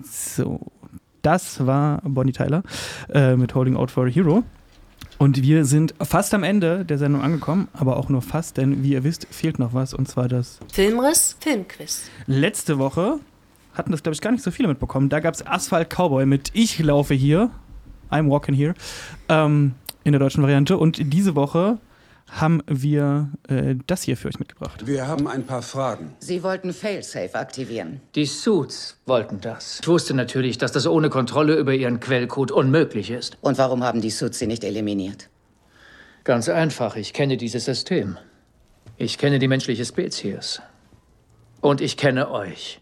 So, das war Bonnie Tyler mit Holding Out for a Hero. Und wir sind fast am Ende der Sendung angekommen, aber auch nur fast, denn wie ihr wisst, fehlt noch was, und zwar das Filmriss Filmquiz. Letzte Woche hatten das, glaube ich, gar nicht so viele mitbekommen. Da gab es Asphalt Cowboy mit Ich laufe hier, I'm walking here, in der deutschen Variante. Und diese Woche haben wir das hier für euch mitgebracht. Wir haben ein paar Fragen. Sie wollten Failsafe aktivieren. Die Suits wollten das. Ich wusste natürlich, dass das ohne Kontrolle über ihren Quellcode unmöglich ist. Und warum haben die Suits sie nicht eliminiert? Ganz einfach, ich kenne dieses System. Ich kenne die menschliche Spezies. Und ich kenne euch.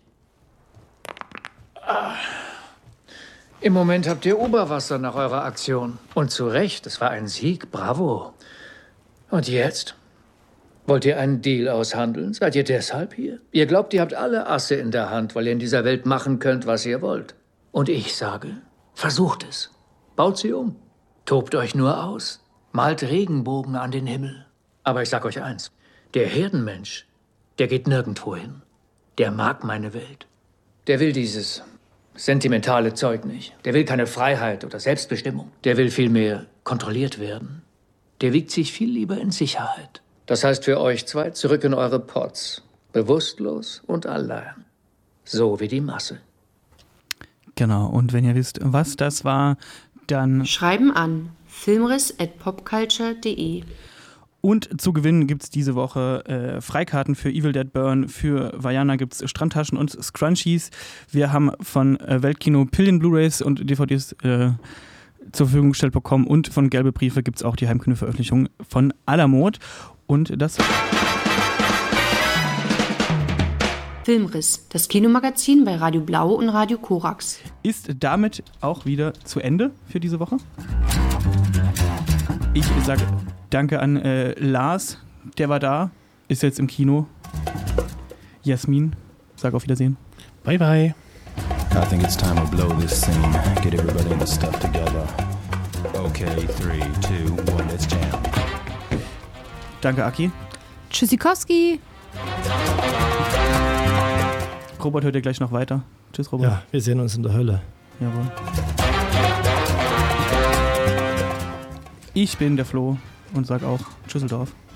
Im Moment habt ihr Oberwasser nach eurer Aktion. Und zu Recht, es war ein Sieg, bravo. Und jetzt? Wollt ihr einen Deal aushandeln? Seid ihr deshalb hier? Ihr glaubt, ihr habt alle Asse in der Hand, weil ihr in dieser Welt machen könnt, was ihr wollt. Und ich sage, versucht es. Baut sie um. Tobt euch nur aus. Malt Regenbogen an den Himmel. Aber ich sag euch eins. Der Herdenmensch, der geht nirgendwo hin. Der mag meine Welt. Der will dieses sentimentale Zeug nicht. Der will keine Freiheit oder Selbstbestimmung. Der will vielmehr kontrolliert werden. Der wiegt sich viel lieber in Sicherheit. Das heißt für euch zwei, zurück in eure Pods. Bewusstlos und allein. So wie die Masse. Genau, und wenn ihr wisst, was das war, dann Schreiben an filmriss@popculture.de. Und zu gewinnen gibt es diese Woche Freikarten für Evil Dead Burn, für Vajana gibt es Strandtaschen und Scrunchies. Wir haben von Weltkino Pillen Blu-rays und DVDs zur Verfügung gestellt bekommen, und von Gelbe Briefe gibt es auch die Heimkino-Veröffentlichung von Alamod. Und das Filmriss, das Kinomagazin bei Radio Blau und Radio Korax. Ist damit auch wieder zu Ende für diese Woche. Ich sage danke an Lars, der war da, ist jetzt im Kino. Jasmin, sag auf Wiedersehen. Bye bye. I think it's time to blow this scene. Get everybody in the stuff together. Okay, 3, 2, 1, let's jam. Danke, Aki. Tschüssikowski. Robert hört ihr gleich noch weiter. Tschüss, Robert. Ja, wir sehen uns in der Hölle. Jawohl. Ich bin der Flo und sag auch Tschüsseldorf.